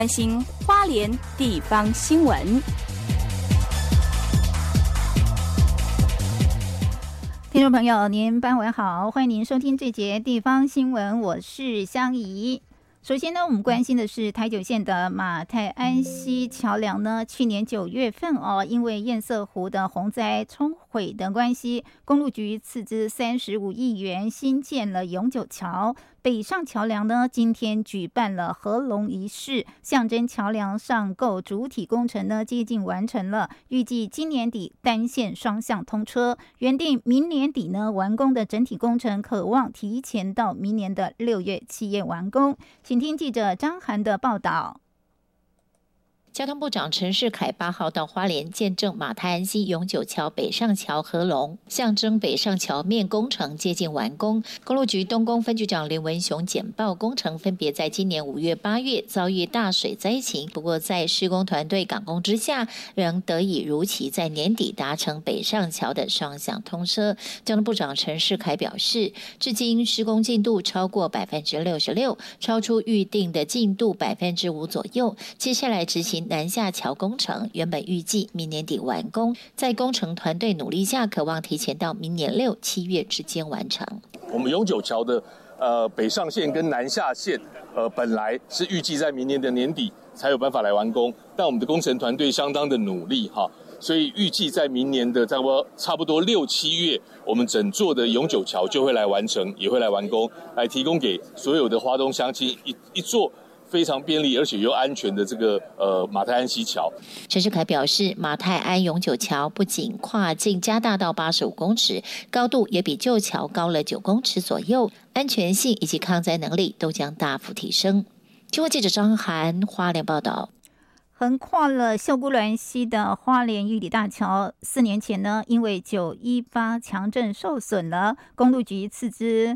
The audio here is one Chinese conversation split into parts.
关心花莲地方新闻。听众朋友，您傍晚好，欢迎您收听这节地方新闻，我是香怡。首先呢，我们关心的是台九线的马太安溪桥梁呢，去年9月份因为堰塞湖的洪灾冲毁的关系，公路局斥资35亿元新建了永久桥。北上桥梁呢，今天举办了合龙仪式，象征桥梁上构主体工程呢接近完成了，预计今年底单线双向通车，原定明年底呢完工的整体工程，可望提前到明年的6月、7月完工。请听记者张涵的报道。 交通部长陈世凯8号到花莲见证马太安溪永久桥北上桥合龙，象征北上桥面工程接近完工。公路局东宫分局长林文雄简报工程分别在今年5月、8月遭遇大水灾情，不过在施工团队赶工之下，仍得以如期在年底达成北上桥的双向通车。交通部长陈世凯表示，至今施工进度超过66%，超出预定的进度5%左右。接下来执行南下桥工程，原本预计明年底完工，在工程团队努力下，可望提前到明年6、7月之间完成。 我们永久桥的北上线跟南下线本来是预计在明年的年底才有办法来完工，但我们的工程团队相当的努力哈，所以预计在明年的差不多6、7月，我们整座的永久桥就会来完成，也会来完工，来提供给所有的花东乡亲一座非常便利而且又安全的这个马太安溪桥。 陈世凯表示，马太安永久桥不仅跨径加大到85公尺，高度也比旧桥高了9公尺左右，安全性以及抗灾能力都将大幅提升。中国记者张涵花莲报道。 横跨了秀姑峦溪的花莲玉里大桥，4年前呢，因为918强震受损了，公路局斥资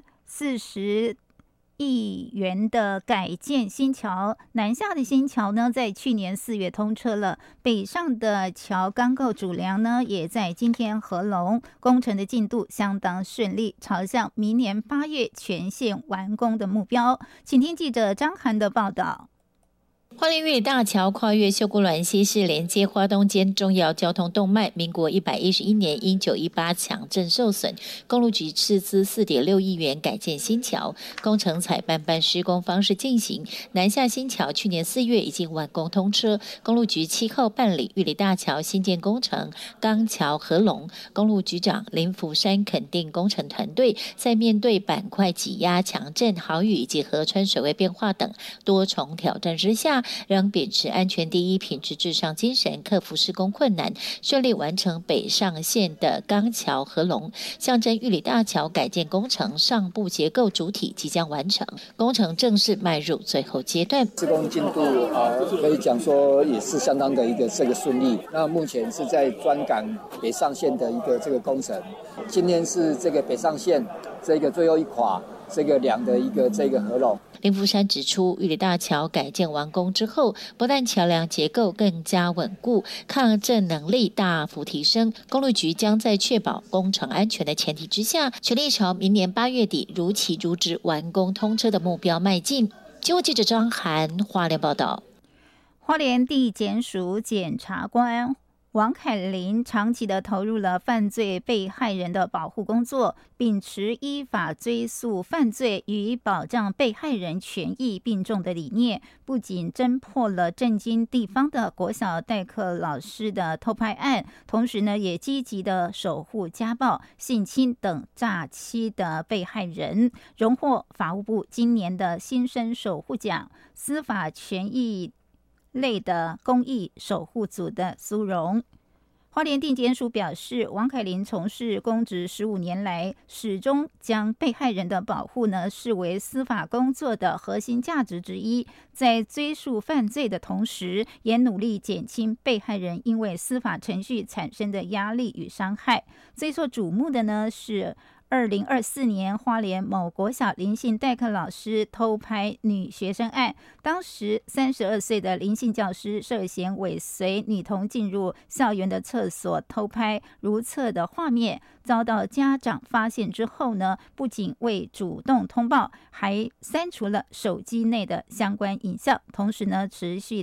40亿元的改建新桥。南下的新桥呢，在去年4月通车了，北上的桥钢构主梁呢，也在今天合龙，工程的进度相当顺利，朝向明年8月全线完工的目标。请听记者张涵的报道。 花莲玉里大桥跨越秀姑峦溪，是连接花东间重要交通动脉。民国111年因918强震受损，公路局斥资4.6亿元改建新桥，工程采半办施工方式进行。南下新桥去年4月已经完工通车，公路局7号办理玉里大桥新建工程钢桥合龙。公路局长林福山肯定工程团队在面对板块挤压、强震、豪雨以及河川水位变化等多重挑战之下，仍秉持安全第一、品质至上精神，克服施工困难，顺利完成北上线的钢桥合龙，象征玉里大桥改建工程上部结构主体即将完成，工程正式迈入最后阶段。 施工进度可以讲说也是相当的一个顺利。那目前是在专赶北上线的一个这个工程，今天是这个北上线这个最后一垮这个梁的一个这个合龙。 林福山指出，玉里大桥改建完工之后，不但桥梁结构更加稳固，抗震能力大幅提升。公路局将在确保工程安全的前提之下，全力朝明年8月底如期如质完工通车的目标迈进。经过记者张涵花莲报道。 花莲地检署检察官王凯琳长期的投入了犯罪被害人的保护工作，秉持依法追诉犯罪与保障被害人权益并重的理念，不仅侦破了震惊地方的国小代课老师的偷拍案，同时呢，也积极的守护家暴、性侵等诈欺的被害人，荣获法务部今年的新生守护奖、司法权益类的公益守护组的殊荣。花莲地检署表示，王凯琳从事公职15年来，始终将被害人的保护视为司法工作的核心价值之一，在追诉犯罪的同时，也努力减轻被害人因为司法程序产生的压力与伤害。最受瞩目的是2024年花莲某国小林姓代课老师偷拍女学生案，当时32岁的林姓教师涉嫌尾随女童进入校园的厕所偷拍如厕的画面，遭到家长发现之后不仅未主动通报，还删除了手机内的相关影像，同时持续